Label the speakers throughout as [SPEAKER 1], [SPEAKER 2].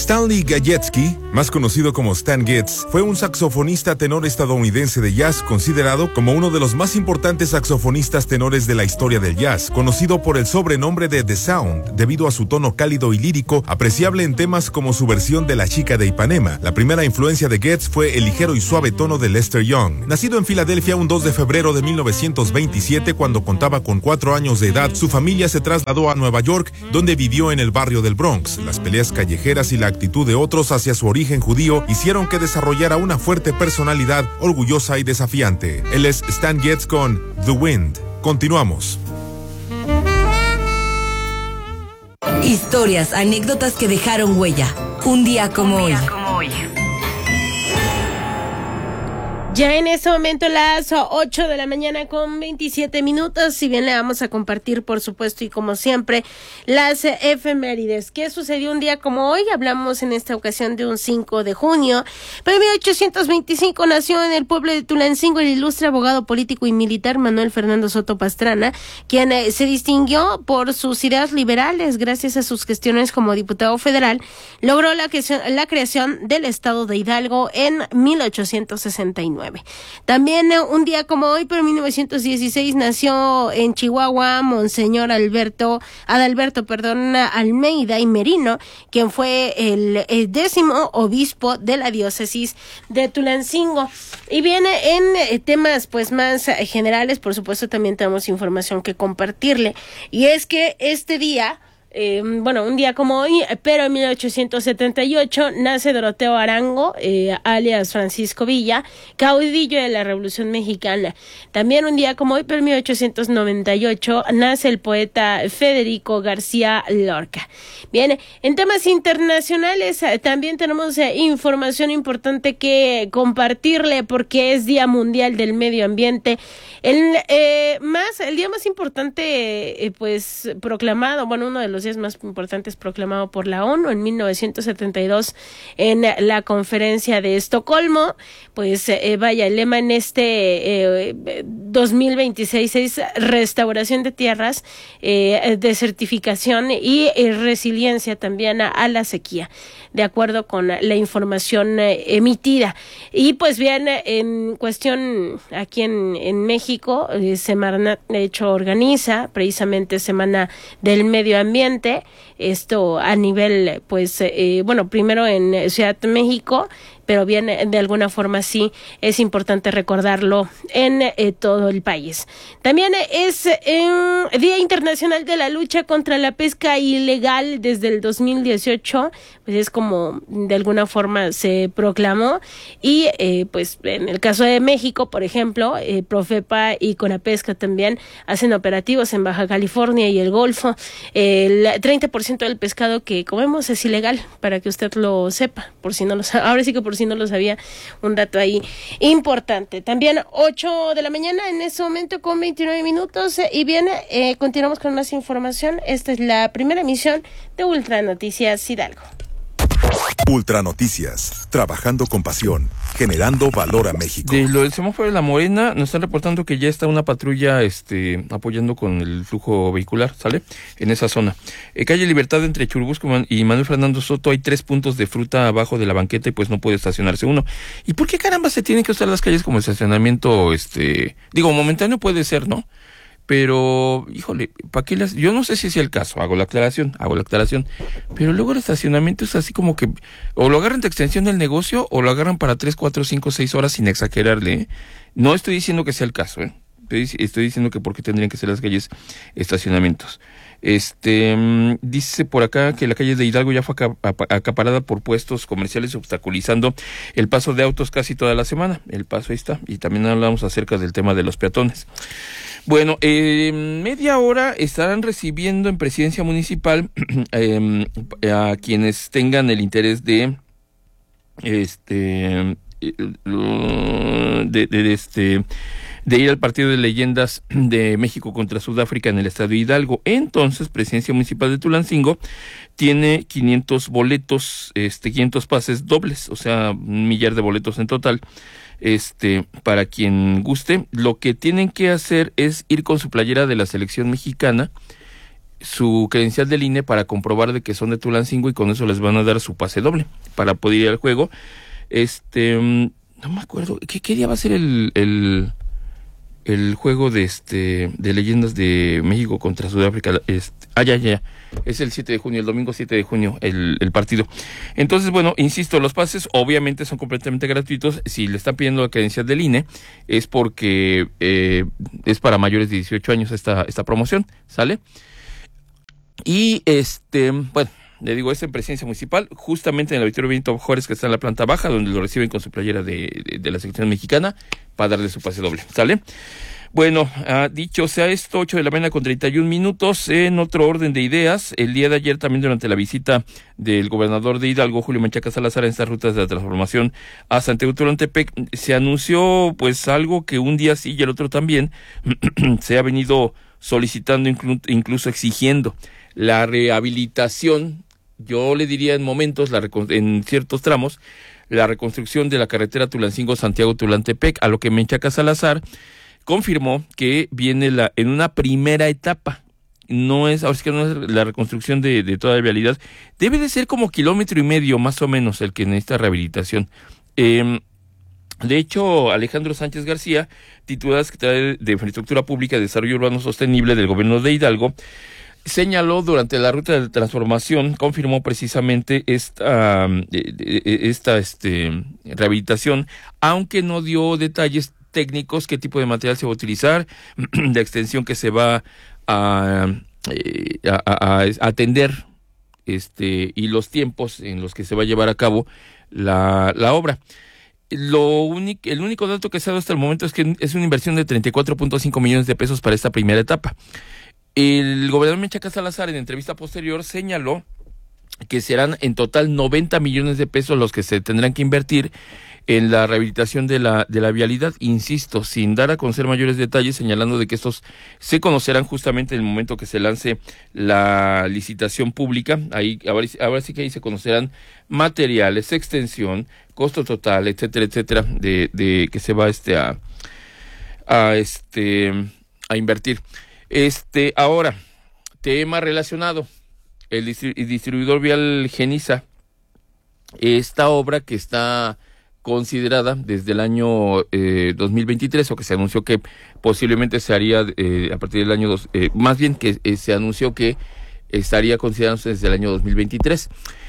[SPEAKER 1] Stanley Gajewski, más conocido como Stan Getz, fue un saxofonista tenor estadounidense de jazz considerado como uno de los más importantes saxofonistas tenores de la historia del jazz, conocido por el sobrenombre de The Sound, debido a su tono cálido y lírico, apreciable en temas como su versión de La chica de Ipanema. La primera influencia de Getz fue el ligero y suave tono de Lester Young. Nacido en Filadelfia un 2 de febrero de 1927, cuando contaba con 4 años de edad, su familia se trasladó a Nueva York, donde vivió en el barrio del Bronx. Las peleas callejeras y la actitud de otros hacia su origen judío hicieron que desarrollara una fuerte personalidad, orgullosa y desafiante. Él es Stan Getz con The Wind. Continuamos.
[SPEAKER 2] Historias, anécdotas que dejaron huella. Un día como hoy.
[SPEAKER 3] Ya en este momento las 8 de la mañana con 27 minutos, si bien le vamos a compartir, por supuesto, y como siempre, las efemérides. ¿Qué sucedió un día como hoy? Hablamos en esta ocasión de un 5 de junio. Pero en 1825 nació en el pueblo de Tulancingo el ilustre abogado político y militar Manuel Fernando Soto Pastrana, quien se distinguió por sus ideas liberales. Gracias a sus gestiones como diputado federal, logró la creación del estado de Hidalgo en 1869. También un día como hoy, pero en 1916, nació en Chihuahua Monseñor Adalberto Almeida y Merino, quien fue el 10º obispo de la diócesis de Tulancingo. Y viene en temas pues más generales, por supuesto también tenemos información que compartirle, y es que este día, un día como hoy, pero en 1878, nace Doroteo Arango, alias Francisco Villa, caudillo de la Revolución Mexicana. También un día como hoy, pero en 1898, nace el poeta Federico García Lorca. Bien, en temas internacionales también tenemos información importante que compartirle, porque es Día Mundial del Medio Ambiente. El día más importante, proclamado, uno de los días más importantes proclamado por la ONU en 1972 en la conferencia de Estocolmo. El lema en este 2026 es restauración de tierras, desertificación y resiliencia también a la sequía, de acuerdo con la información emitida. Y pues bien, en cuestión aquí en México, Semarnat de hecho organiza precisamente Semana del Medio Ambiente. Esto a nivel, primero en Ciudad de México, pero bien, de alguna forma sí es importante recordarlo en todo el país. También es Día Internacional de la Lucha contra la Pesca Ilegal desde el 2018, pues es como de alguna forma se proclamó, y en el caso de México, por ejemplo, Profepa y Conapesca también hacen operativos en Baja California y el Golfo. El 30% del pescado que comemos es ilegal, para que usted lo sepa, por si no lo sabe. Ahora sí que por si no lo sabía, un dato ahí importante. También 8 de la mañana en este momento con 29 minutos, y bien, continuamos con más información. Esta es la primera emisión de Ultra Noticias Hidalgo.
[SPEAKER 1] Ultra Noticias, trabajando con pasión, generando valor a México.
[SPEAKER 4] De lo del semáforo de La Morena, nos están reportando que ya está una patrulla apoyando con el flujo vehicular, ¿sale? En esa zona. Calle Libertad entre Churubusco y Manuel Fernando Soto hay 3 puntos de fruta abajo de la banqueta y pues no puede estacionarse uno. ¿Y por qué caramba se tienen que usar las calles como estacionamiento, momentáneo puede ser, ¿no? Pero, híjole, ¿para qué yo no sé si es el caso, hago la aclaración, pero luego el estacionamiento es así como que, o lo agarran de extensión del negocio, o lo agarran para 3, 4, 5, 6 horas sin exagerarle, ¿eh? No estoy diciendo que sea el caso, estoy diciendo que porque tendrían que ser las calles estacionamientos. Dice por acá que la calle de Hidalgo ya fue acaparada por puestos comerciales, obstaculizando el paso de autos casi toda la semana. El paso ahí está, y también hablamos acerca del tema de los peatones. Bueno, media hora estarán recibiendo en Presidencia Municipal a quienes tengan el interés de ir al partido de leyendas de México contra Sudáfrica en el Estadio Hidalgo. Entonces, Presidencia Municipal de Tulancingo tiene 500 boletos, 500 pases dobles, o sea, 1,000,000 de boletos en total. Para quien guste, lo que tienen que hacer es ir con su playera de la selección mexicana su credencial del INE para comprobar de que son de Tulancingo y con eso les van a dar su pase doble para poder ir al juego. No me acuerdo, ¿qué día va a ser el juego de Leyendas de México contra Sudáfrica? Ya, es el 7 de junio, el domingo 7 de junio el partido. Entonces, bueno, insisto, los pases obviamente son completamente gratuitos. Si le están pidiendo la credencial del INE es porque es para mayores de 18 años esta promoción, ¿sale? Y bueno, le digo, es en presidencia municipal, justamente en el Auditorio Benito Juárez, que está en la planta baja, donde lo reciben con su playera de la selección mexicana, para darle su pase doble, ¿sale? Bueno, dicho sea esto, 8:31 a.m, en otro orden de ideas, el día de ayer también durante la visita del gobernador de Hidalgo, Julio Menchaca Salazar, en estas rutas de la transformación a Santiago Tulantepec, se anunció pues algo que un día sí y el otro también se ha venido solicitando, incluso exigiendo: la rehabilitación, yo le diría en momentos, en ciertos tramos, la reconstrucción de la carretera Tulancingo-Santiago-Tulantepec, a lo que Menchaca Salazar confirmó que viene en una primera etapa. Ahora sí que no es la reconstrucción de toda la vialidad. Debe de ser como 1.5 kilómetros más o menos el que necesita rehabilitación. De hecho, Alejandro Sánchez García, titular secretario de Infraestructura Pública y Desarrollo Urbano Sostenible del gobierno de Hidalgo, señaló durante la ruta de transformación, confirmó precisamente esta rehabilitación, aunque no dio detalles técnicos, qué tipo de material se va a utilizar, la extensión que se va a atender, y los tiempos en los que se va a llevar a cabo la obra. El único dato que se ha dado hasta el momento es que es una inversión de 34.5 millones de pesos para esta primera etapa. El gobernador Menchaca Salazar, en entrevista posterior, señaló que serán en total 90 millones de pesos los que se tendrán que invertir en la rehabilitación de la vialidad, insisto, sin dar a conocer mayores detalles, señalando de que estos se conocerán justamente en el momento que se lance la licitación pública. Ahí ahora sí que ahí se conocerán materiales, extensión, costo total, etcétera, etcétera, de que se va a invertir. Ahora, tema relacionado, el distribuidor vial Geniza, esta obra que está considerada desde el año 2023, o que se anunció que posiblemente se haría a partir del año más bien que se anunció que estaría considerándose desde el año 2023.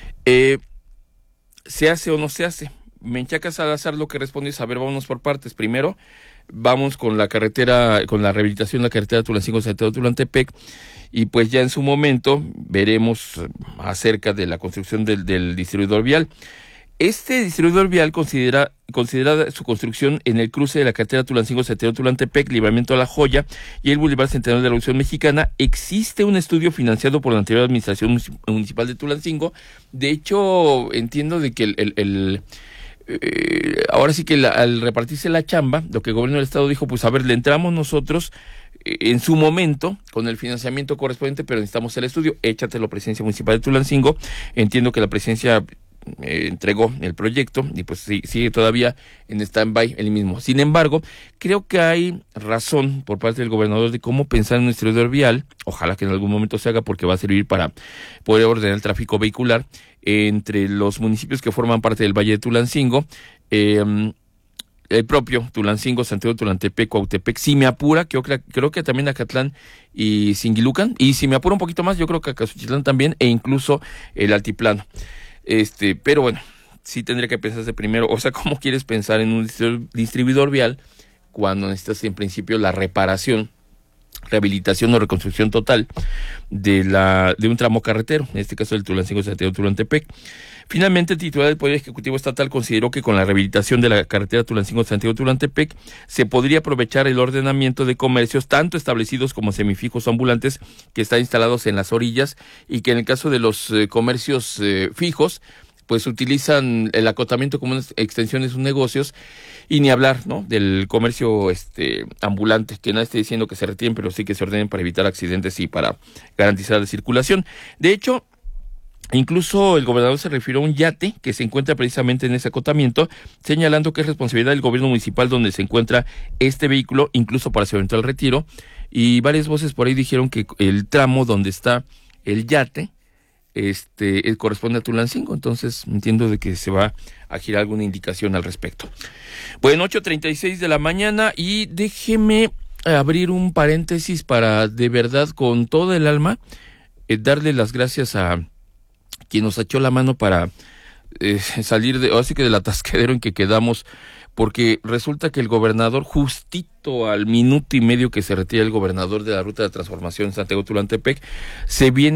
[SPEAKER 4] ¿Se hace o no se hace? Menchaca Salazar lo que responde es: a ver, vámonos por partes. Primero, vamos con la rehabilitación de la carretera Tulancingo-Santiago-Tulantepec, y pues ya en su momento veremos acerca de la construcción del distribuidor vial. Este distribuidor vial considera su construcción en el cruce de la carretera Tulancingo-Santiago-Tulantepec, Libramiento a La Joya y el Boulevard Centenario de la Revolución Mexicana. Existe un estudio financiado por la anterior administración municipal de Tulancingo. De hecho, entiendo de que ahora sí que al repartirse la chamba, lo que el gobierno del estado dijo, pues a ver, le entramos nosotros en su momento con el financiamiento correspondiente, pero necesitamos el estudio, échatelo, Presidencia Municipal de Tulancingo. Entiendo que la presidencia entregó el proyecto y pues sigue todavía en stand-by el mismo. Sin embargo, creo que hay razón por parte del gobernador de cómo pensar en un distribuidor vial. Ojalá que en algún momento se haga, porque va a servir para poder ordenar el tráfico vehicular entre los municipios que forman parte del Valle de Tulancingo, el propio Tulancingo, Santiago Tulantepec, Cuautepec, si me apura, creo que también Acatlán y Singilucan, y si me apura un poquito más, yo creo que Acazuchitlán también, e incluso el Altiplano. Pero bueno, sí tendría que pensarse primero, o sea, ¿cómo quieres pensar en un distribuidor vial cuando necesitas en principio la reparación, rehabilitación o reconstrucción total de un tramo carretero, en este caso del Tulancingo-Santiago-Tulantepec? Finalmente, el titular del Poder Ejecutivo Estatal consideró que con la rehabilitación de la carretera Tulancingo-Santiago-Tulantepec se podría aprovechar el ordenamiento de comercios, tanto establecidos como semifijos o ambulantes, que están instalados en las orillas, y que en el caso de los comercios fijos, pues utilizan el acotamiento como una extensión de sus negocios, y ni hablar, ¿no?, del comercio ambulante, que nadie esté diciendo que se retiren, pero sí que se ordenen para evitar accidentes y para garantizar la circulación. De hecho, Incluso el gobernador se refirió a un yate que se encuentra precisamente en ese acotamiento, señalando que es responsabilidad del gobierno municipal donde se encuentra este vehículo, incluso para su eventual retiro. Y varias voces por ahí dijeron que el tramo donde está el yate corresponde a Tulancingo, entonces entiendo de que se va a girar alguna indicación al respecto. Bueno, 8:36 de la mañana y déjeme abrir un paréntesis para de verdad con todo el alma darle las gracias a quien nos echó la mano para salir así que del atascadero en que quedamos, porque resulta que el gobernador, justito al minuto y medio que se retira el gobernador de la Ruta de Transformación Santiago Tulantepec, se viene